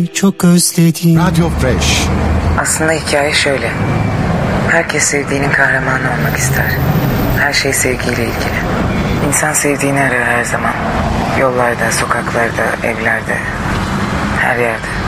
seni çok özledim. Radyo Fresh. Aslında hikaye şöyle. Herkes sevdiğinin kahramanı olmak ister. Her şey sevgiyle ilgili. İnsan sevdiğini arar her zaman. Yollarda, sokaklarda, evlerde, her yerde.